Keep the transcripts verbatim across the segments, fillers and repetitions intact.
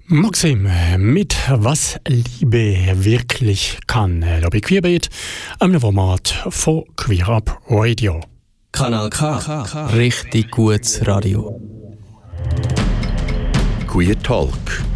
Maxim mit «Was Liebe wirklich kann». Da bei Queerbeat, einem Format von Queer Up Radio. Kanal K. Richtig gutes Radio. Queer Talk.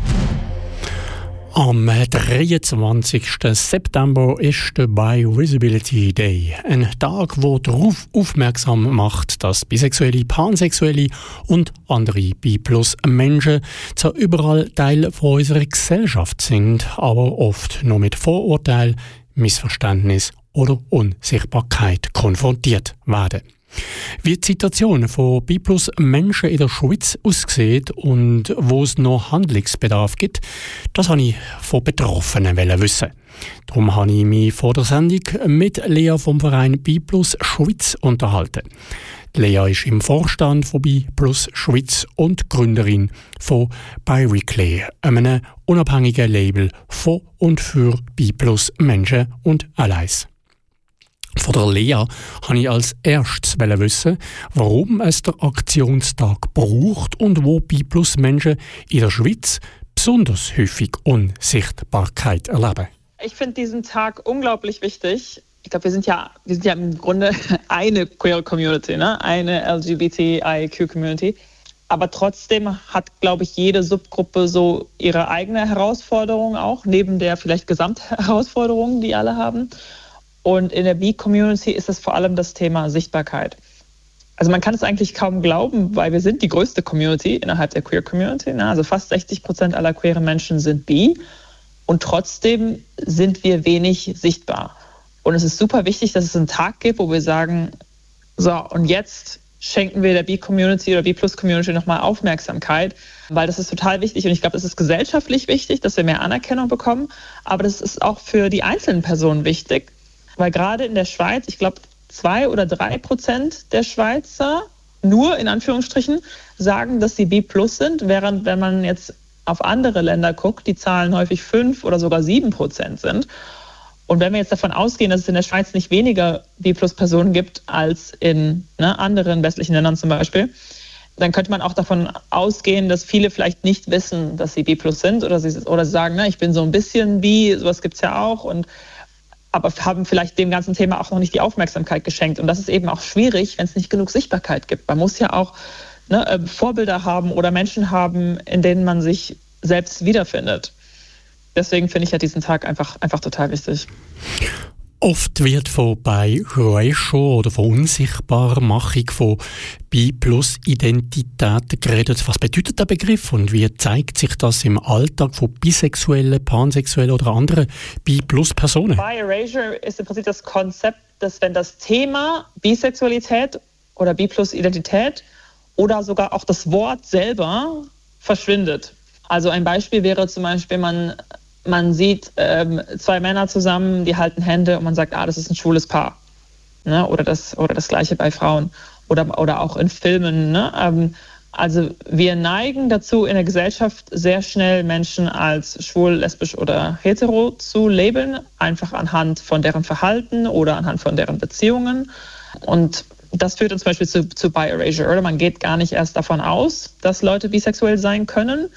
Am dreiundzwanzigsten September ist der Bi-Visibility Day. Ein Tag, der darauf aufmerksam macht, dass bisexuelle, pansexuelle und andere Bi-Plus-Menschen zwar überall Teil von unserer Gesellschaft sind, aber oft noch mit Vorurteilen, Missverständnis oder Unsichtbarkeit konfrontiert werden. Wie die Situation von Bi-Plus-Menschen in der Schweiz aussieht und wo es noch Handlungsbedarf gibt, das wollte ich von Betroffenen wissen. Darum habe ich mich vor der Sendung mit Lea vom Verein Bi-Plus Schweiz unterhalten. Lea ist im Vorstand von Bi-Plus Schweiz und Gründerin von Bi-Weekly, einem unabhängigen Label von und für Bi-Plus-Menschen und Allies. Von der Lea wollte ich als erstes wissen, warum es den Aktionstag braucht und wo Bi-Plus-Menschen in der Schweiz besonders häufig Unsichtbarkeit erleben. Ich finde diesen Tag unglaublich wichtig. Ich glaube, wir sind ja, wir sind ja im Grunde eine queer Community, ne? Eine L G B T I Q Community. Aber trotzdem hat, glaube ich, jede Subgruppe so ihre eigene Herausforderung auch, neben der vielleicht Gesamtherausforderung, die alle haben. Und in der Bi-Community ist es vor allem das Thema Sichtbarkeit. Also man kann es eigentlich kaum glauben, weil wir sind die größte Community innerhalb der Queer-Community. Ne? Also fast sechzig Prozent aller queeren Menschen sind bi. Und trotzdem sind wir wenig sichtbar. Und es ist super wichtig, dass es einen Tag gibt, wo wir sagen, so, und jetzt schenken wir der Bi-Community oder Bi-Plus-Community nochmal Aufmerksamkeit, weil das ist total wichtig. Und ich glaube, es ist gesellschaftlich wichtig, dass wir mehr Anerkennung bekommen. Aber das ist auch für die einzelnen Personen wichtig. Weil gerade in der Schweiz, ich glaube, zwei oder drei Prozent der Schweizer, nur in Anführungsstrichen, sagen, dass sie B plus sind, während wenn man jetzt auf andere Länder guckt, die Zahlen häufig fünf oder sogar sieben Prozent sind. Und wenn wir jetzt davon ausgehen, dass es in der Schweiz nicht weniger B plus Personen gibt als in ne, anderen westlichen Ländern zum Beispiel, dann könnte man auch davon ausgehen, dass viele vielleicht nicht wissen, dass sie B plus sind oder sie, oder sie sagen, ne, ich bin so ein bisschen bi, sowas gibt es ja auch, und aber haben vielleicht dem ganzen Thema auch noch nicht die Aufmerksamkeit geschenkt. Und das ist eben auch schwierig, wenn es nicht genug Sichtbarkeit gibt. Man muss ja auch ne, Vorbilder haben oder Menschen haben, in denen man sich selbst wiederfindet. Deswegen finde ich ja diesen Tag einfach, einfach total wichtig. Oft wird von Bi-Erasure oder von Unsichtbarmachung von Bi-Plus-Identitäten geredet. Was bedeutet der Begriff und wie zeigt sich das im Alltag von bisexuellen, pansexuellen oder anderen Bi-Plus-Personen? Bi-Erasure ist im Prinzip das Konzept, dass wenn das Thema Bisexualität oder Bi-Plus-Identität oder sogar auch das Wort selber verschwindet. Also ein Beispiel wäre zum Beispiel, man Man sieht ähm, zwei Männer zusammen, die halten Hände und man sagt, ah, das ist ein schwules Paar. Ne? Oder, das, oder das Gleiche bei Frauen. Oder, oder auch in Filmen. Ne? Ähm, also wir neigen dazu, in der Gesellschaft sehr schnell Menschen als schwul, lesbisch oder hetero zu labeln. Einfach anhand von deren Verhalten oder anhand von deren Beziehungen. Und das führt uns zum Beispiel zu, zu Bi-Erasure. Oder man geht gar nicht erst davon aus, dass Leute bisexuell sein können.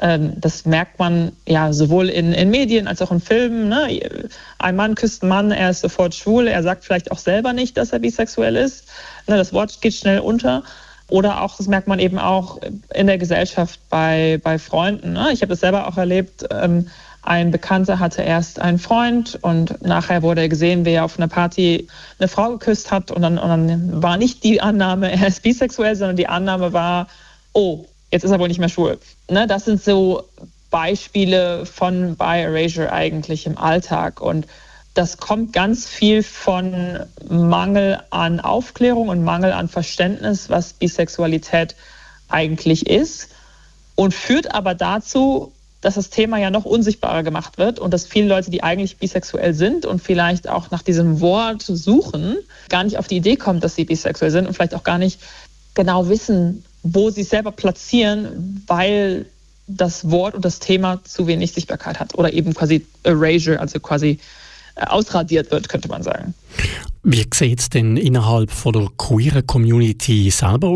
Das merkt man ja sowohl in, in Medien als auch in Filmen. Ne? Ein Mann küsst einen Mann, er ist sofort schwul, er sagt vielleicht auch selber nicht, dass er bisexuell ist. Ne? Das Wort geht schnell unter. Oder auch, das merkt man eben auch in der Gesellschaft bei, bei Freunden. Ne? Ich habe das selber auch erlebt. Ähm, ein Bekannter hatte erst einen Freund und nachher wurde er gesehen, wie er auf einer Party eine Frau geküsst hat. Und dann, und dann war nicht die Annahme, er ist bisexuell, sondern die Annahme war, oh, jetzt ist er wohl nicht mehr schwul. Ne, das sind so Beispiele von Bi-Erasure eigentlich im Alltag. Und das kommt ganz viel von Mangel an Aufklärung und Mangel an Verständnis, was Bisexualität eigentlich ist. Und führt aber dazu, dass das Thema ja noch unsichtbarer gemacht wird und dass viele Leute, die eigentlich bisexuell sind und vielleicht auch nach diesem Wort suchen, gar nicht auf die Idee kommen, dass sie bisexuell sind und vielleicht auch gar nicht genau wissen, wo sie es selber platzieren, weil das Wort und das Thema zu wenig Sichtbarkeit hat oder eben quasi Erasure, also quasi ausradiert wird, könnte man sagen. Wie sieht es denn innerhalb von der queeren Community selber aus?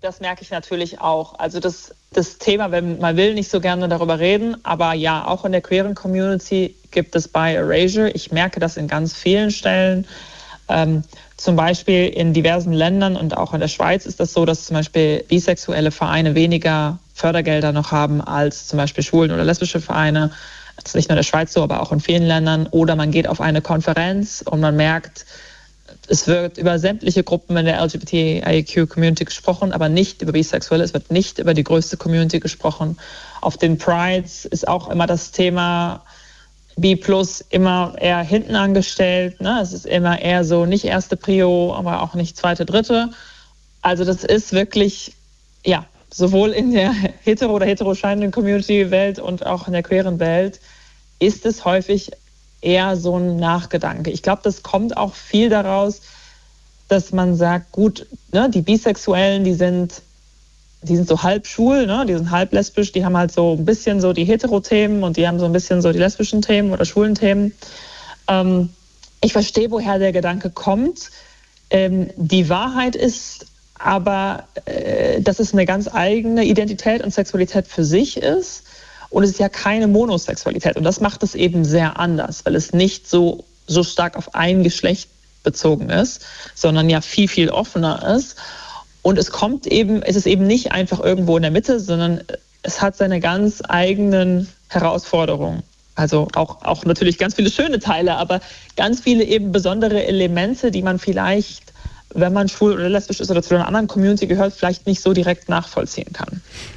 Das merke ich natürlich auch. Also das, das Thema, wenn man will, nicht so gerne darüber reden, aber ja, auch in der queeren Community gibt es Bi Erasure. Ich merke das in ganz vielen Stellen. Ähm, zum Beispiel in diversen Ländern und auch in der Schweiz ist das so, dass zum Beispiel bisexuelle Vereine weniger Fördergelder noch haben als zum Beispiel schwulen- oder lesbische Vereine. Das ist nicht nur in der Schweiz so, aber auch in vielen Ländern. Oder man geht auf eine Konferenz und man merkt, es wird über sämtliche Gruppen in der L G B T I Q-Community gesprochen, aber nicht über Bisexuelle. Es wird nicht über die größte Community gesprochen. Auf den Prides ist auch immer das Thema B plus immer eher hinten angestellt. Ne? Es ist immer eher so nicht erste Prio, aber auch nicht zweite, dritte. Also das ist wirklich, ja, sowohl in der hetero- oder heteroscheinenden Community-Welt und auch in der queeren Welt ist es häufig eher so ein Nachgedanke. Ich glaube, das kommt auch viel daraus, dass man sagt, gut, ne, die Bisexuellen, die sind, die sind so halb schwul, ne, die sind halb lesbisch, die haben halt so ein bisschen so die Hetero-Themen und die haben so ein bisschen so die lesbischen Themen oder schwulen Themen. Ähm, ich verstehe, woher der Gedanke kommt. Ähm, die Wahrheit ist aber, äh, dass es eine ganz eigene Identität und Sexualität für sich ist. Und es ist ja keine Monosexualität. Und das macht es eben sehr anders, weil es nicht so, so stark auf ein Geschlecht bezogen ist, sondern ja viel, viel offener ist. Und es kommt eben, es ist eben nicht einfach irgendwo in der Mitte, sondern es hat seine ganz eigenen Herausforderungen. Also auch, auch natürlich ganz viele schöne Teile, aber ganz viele eben besondere Elemente, die man vielleicht, wenn man schwul oder lesbisch ist oder zu einer anderen Community gehört, vielleicht nicht so direkt nachvollziehen kann.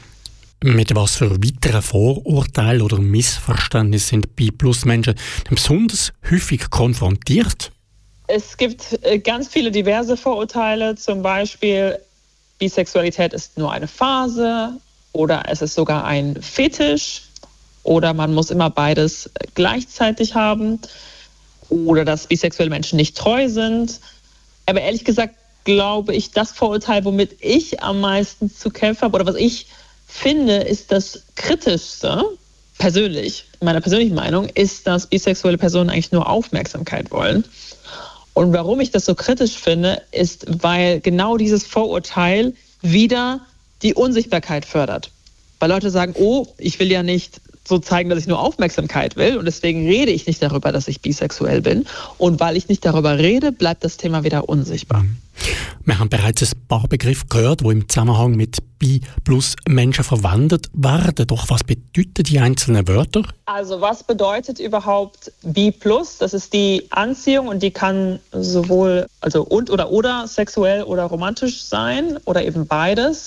Mit was für weiteren Vorurteilen oder Missverständnissen sind Bi Plus Menschen besonders häufig konfrontiert? Es gibt ganz viele diverse Vorurteile, zum Beispiel Bisexualität ist nur eine Phase oder es ist sogar ein Fetisch oder man muss immer beides gleichzeitig haben oder dass bisexuelle Menschen nicht treu sind. Aber ehrlich gesagt glaube ich, das Vorurteil, womit ich am meisten zu kämpfen habe oder was ich finde, ist das Kritischste, persönlich, in meiner persönlichen Meinung, ist, dass bisexuelle Personen eigentlich nur Aufmerksamkeit wollen. Und warum ich das so kritisch finde, ist, weil genau dieses Vorurteil wieder die Unsichtbarkeit fördert. Weil Leute sagen, oh, ich will ja nicht so zeigen, dass ich nur Aufmerksamkeit will und deswegen rede ich nicht darüber, dass ich bisexuell bin. Und weil ich nicht darüber rede, bleibt das Thema wieder unsichtbar. Wir haben bereits ein paar Begriffe gehört, die im Zusammenhang mit Bi-Plus-Menschen verwendet werden. Doch was bedeuten die einzelnen Wörter? Also was bedeutet überhaupt Bi-Plus? Das ist die Anziehung und die kann sowohl also und oder oder sexuell oder romantisch sein oder eben beides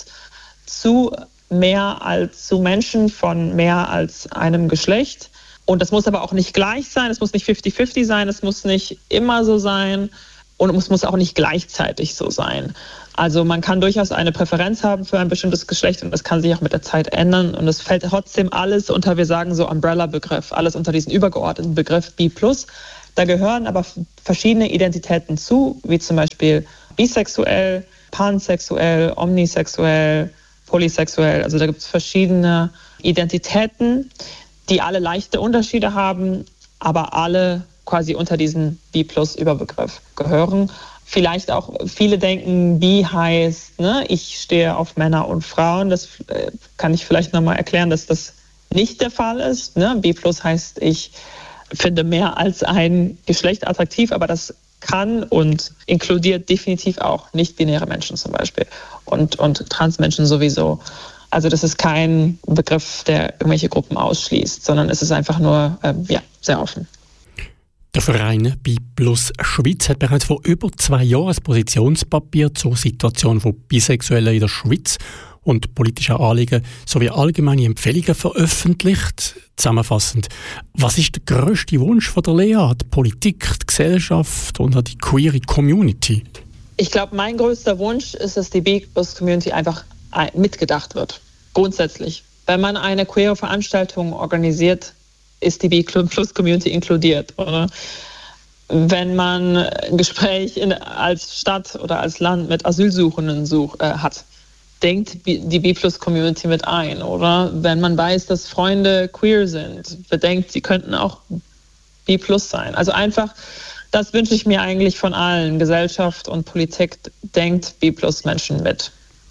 zu mehr als zu Menschen von mehr als einem Geschlecht. Und das muss aber auch nicht gleich sein, es muss nicht fifty fifty sein, es muss nicht immer so sein und es muss auch nicht gleichzeitig so sein. Also man kann durchaus eine Präferenz haben für ein bestimmtes Geschlecht und das kann sich auch mit der Zeit ändern und es fällt trotzdem alles unter, wir sagen so Umbrella-Begriff, alles unter diesen übergeordneten Begriff Bi plus. Da gehören aber verschiedene Identitäten zu, wie zum Beispiel bisexuell, pansexuell, omnisexuell, polysexuell. Also da gibt es verschiedene Identitäten, die alle leichte Unterschiede haben, aber alle quasi unter diesen Bi-Plus-Überbegriff gehören. Vielleicht auch, viele denken, Bi heißt, ne, ich stehe auf Männer und Frauen. Das äh, kann ich vielleicht nochmal erklären, dass das nicht der Fall ist. Ne? Bi-Plus heißt, ich finde mehr als ein Geschlecht attraktiv, aber das kann und inkludiert definitiv auch nicht-binäre Menschen zum Beispiel und, und Transmenschen sowieso. Also das ist kein Begriff, der irgendwelche Gruppen ausschließt, sondern es ist einfach nur ähm, ja, sehr offen. Der Verein Bi Plus Schweiz hat bereits vor über zwei Jahren ein Positionspapier zur Situation von Bisexuellen in der Schweiz und politische Anliegen sowie allgemeine Empfehlungen veröffentlicht. Zusammenfassend, was ist der grösste Wunsch von der Lea, die Politik, die Gesellschaft und die queere Community? Ich glaube, mein größter Wunsch ist, dass die Bi Plus Community einfach mitgedacht wird. Grundsätzlich. Wenn man eine queere Veranstaltung organisiert, ist die Bi Plus Community inkludiert, oder? Wenn man ein Gespräch in, als Stadt oder als Land mit Asylsuchenden such, äh, hat, denkt die Bi Plus Community mit ein, oder? Wenn man weiß, dass Freunde queer sind, bedenkt, sie könnten auch Bi Plus sein. Also einfach, das wünsche ich mir eigentlich von allen. Gesellschaft und Politik denkt Bi Plus Menschen mit.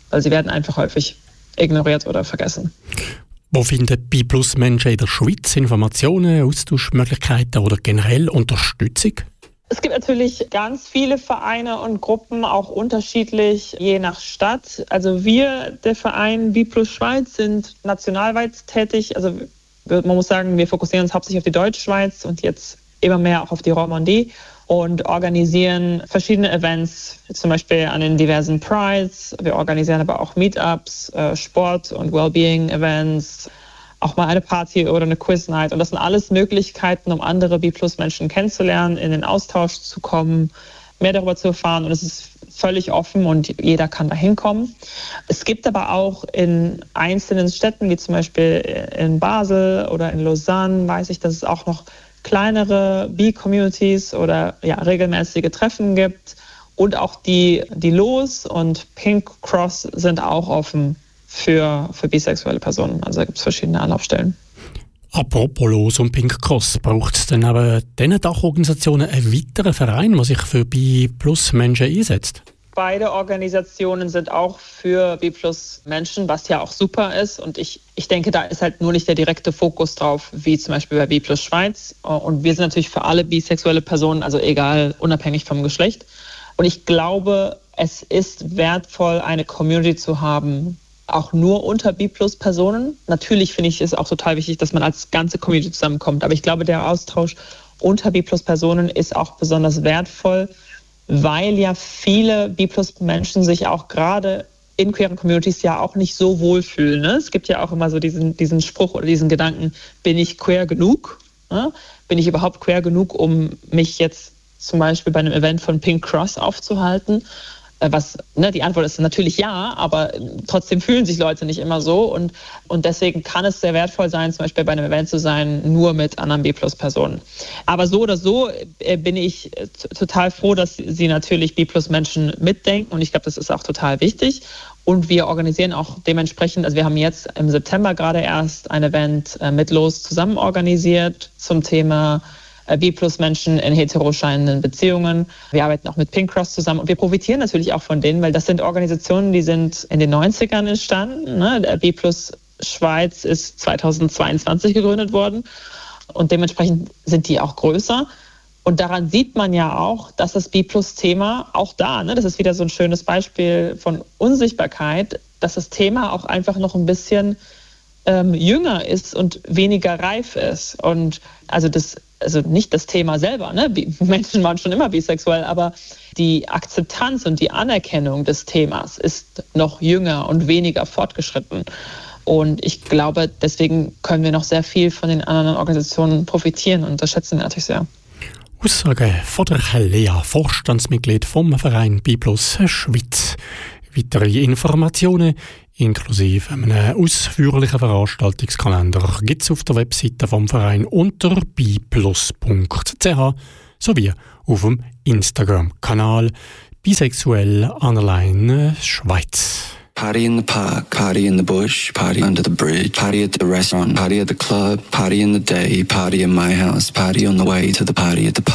weil sie werden einfach häufig ignoriert oder vergessen. Wo finden Bi-Plus-Menschen in der Schweiz Informationen, Austauschmöglichkeiten oder generell Unterstützung? Es gibt natürlich ganz viele Vereine und Gruppen, auch unterschiedlich, je nach Stadt. Also wir, der Verein Bi-Plus Schweiz, sind nationalweit tätig. Also man muss sagen, wir fokussieren uns hauptsächlich auf die Deutschschweiz und jetzt immer mehr auch auf die Romandie und organisieren verschiedene Events, zum Beispiel an den diversen Prides. Wir organisieren aber auch Meetups, Sport- und Wellbeing-Events, auch mal eine Party oder eine Quiz-Night. Und das sind alles Möglichkeiten, um andere Bi-Plus-Menschen kennenzulernen, in den Austausch zu kommen, mehr darüber zu erfahren. Und es ist völlig offen und jeder kann da hinkommen. Es gibt aber auch in einzelnen Städten, wie zum Beispiel in Basel oder in Lausanne, weiß ich, dass es auch noch kleinere Bi-Communities oder ja, regelmäßige Treffen gibt. Und auch die, die L O S und Pink Cross sind auch offen für, für bisexuelle Personen. Also da gibt es verschiedene Anlaufstellen. Apropos L O S und Pink Cross, braucht es denn aber diesen Dachorganisationen einen weiteren Verein, der sich für Bi-Plus-Menschen einsetzt? Beide Organisationen sind auch für Bi-Plus-Menschen, was ja auch super ist. Und ich, ich denke, da ist halt nur nicht der direkte Fokus drauf, wie zum Beispiel bei Bi-Plus Schweiz. Und wir sind natürlich für alle bisexuelle Personen, also egal, unabhängig vom Geschlecht. Und ich glaube, es ist wertvoll, eine Community zu haben, auch nur unter Bi-Plus-Personen. Natürlich finde ich es auch total wichtig, dass man als ganze Community zusammenkommt. Aber ich glaube, der Austausch unter Bi-Plus-Personen ist auch besonders wertvoll, weil ja viele Bi-Plus-Menschen sich auch gerade in queeren Communities ja auch nicht so wohlfühlen. Ne? Es gibt ja auch immer so diesen, diesen Spruch oder diesen Gedanken, bin ich queer genug? Ne? Bin ich überhaupt queer genug, um mich jetzt zum Beispiel bei einem Event von Pink Cross aufzuhalten? Was, ne, die Antwort ist natürlich ja, aber trotzdem fühlen sich Leute nicht immer so. Und, und deswegen kann es sehr wertvoll sein, zum Beispiel bei einem Event zu sein, nur mit anderen B-Plus-Personen. Aber so oder so bin ich t- total froh, dass sie natürlich B-Plus-Menschen mitdenken. Und ich glaube, das ist auch total wichtig. Und wir organisieren auch dementsprechend, also wir haben jetzt im September gerade erst ein Event äh, mit L O S zusammen organisiert zum Thema Bi-Plus-Menschen in heteroscheinenden Beziehungen. Wir arbeiten auch mit Pink Cross zusammen und wir profitieren natürlich auch von denen, weil das sind Organisationen, die sind in den neunzigern entstanden. Ne? Der Bi-Plus Schweiz ist zweitausendzweiundzwanzig gegründet worden und dementsprechend sind die auch größer. Und daran sieht man ja auch, dass das Bi-Plus-Thema auch da, ne? Das ist wieder so ein schönes Beispiel von Unsichtbarkeit, dass das Thema auch einfach noch ein bisschen ähm, jünger ist und weniger reif ist. Und also das Also nicht das Thema selber, ne? Menschen waren schon immer bisexuell, aber die Akzeptanz und die Anerkennung des Themas ist noch jünger und weniger fortgeschritten. Und ich glaube, deswegen können wir noch sehr viel von den anderen Organisationen profitieren und das schätzen wir natürlich sehr. Aussage von der Lea, Vorstandsmitglied vom Verein Bi-Plus Schweiz. Weitere Informationen inklusive einem ausführlichen Veranstaltungskalender gibt es auf der Webseite vom Verein unter biplus punkt c h sowie auf dem Instagram-Kanal bisexuell underline Schweiz. Party in the park, party in the bush, party under the bridge, party at the restaurant, party at the club, party in the day, party in my house, party on the way to the party at the park.